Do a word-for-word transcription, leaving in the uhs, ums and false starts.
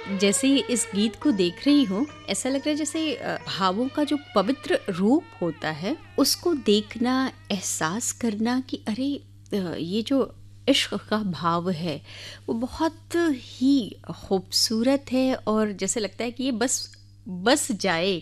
जैसे ही इस गीत को देख रही हूँ, ऐसा लग रहा है जैसे अ, भावों का जो पवित्र रूप होता है उसको देखना, एहसास करना कि अरे अ, ये जो इश्क का भाव है वो बहुत ही खूबसूरत है और जैसे लगता है कि ये बस बस जाए